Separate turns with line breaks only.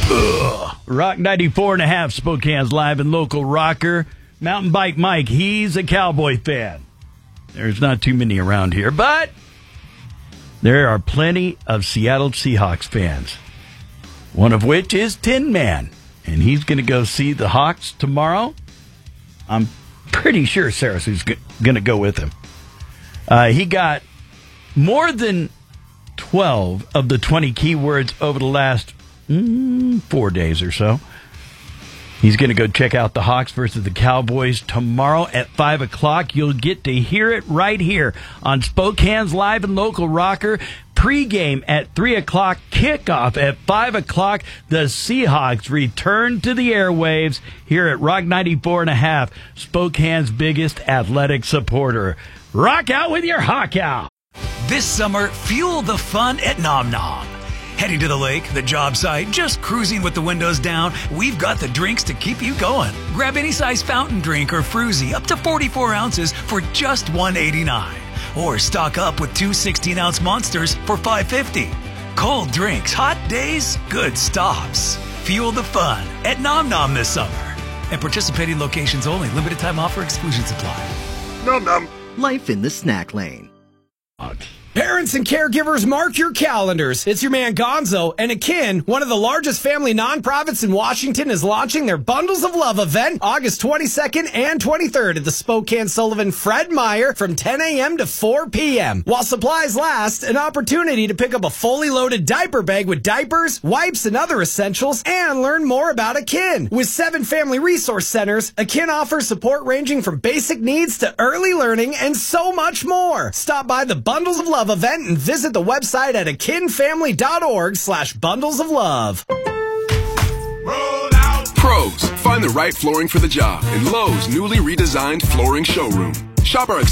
Rock 94.5, Spokane's live and local rocker. Mountain Bike Mike, he's a Cowboy fan. There's not too many around here, but there are plenty of Seattle Seahawks fans. One of which is Tin Man, and he's going to go see the Hawks tomorrow. I'm pretty sure Sarah's going to go with him. He got more than 12 of the 20 keywords over the last 4 days or so. He's going to go check out the Hawks versus the Cowboys tomorrow at 5 o'clock. You'll get to hear it right here on Spokane's live and local rocker. Pre-game at 3 o'clock, kickoff at 5 o'clock. The Seahawks return to the airwaves here at Rock 94.5, Spokane's biggest athletic supporter. Rock out with your Hawk out.
This summer, fuel the fun at Nom Nom. Heading to the lake, the job site, just cruising with the windows down, we've got the drinks to keep you going. Grab any size fountain drink or fruzy up to 44 ounces for just $1.89. Or stock up with two 16-ounce monsters for $5.50. Cold drinks, hot days, good stops. Fuel the fun at Nom Nom this summer. And participating locations only. Limited time offer, exclusions apply.
Nom Nom.
Life in the snack lane.
Parents and caregivers, mark your calendars. It's your man Gonzo, and Akin, one of the largest family nonprofits in Washington, is launching their Bundles of Love event August 22nd and 23rd at the Spokane Sullivan Fred Meyer from 10 a.m. to 4 p.m. While supplies last, an opportunity to pick up a fully loaded diaper bag with diapers, wipes, and other essentials, and learn more about Akin. With 7 family resource centers, Akin offers support ranging from basic needs to early learning and so much more. Stop by the Bundles of Love event and visit the website at akinfamily.org/bundles of love.
Pros, find the right flooring for the job in Lowe's newly redesigned flooring showroom. Shop our